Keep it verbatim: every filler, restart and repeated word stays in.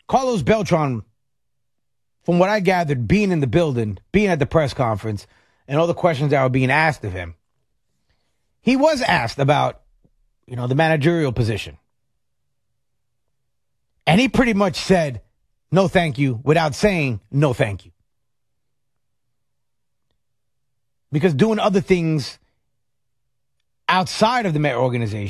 Carlos Beltran, from what I gathered, being in the building, being at the press conference, and all the questions that were being asked of him, he was asked about, you know, the managerial position. And he pretty much said, no thank you, without saying no thank you. Because doing other things outside of the Met organization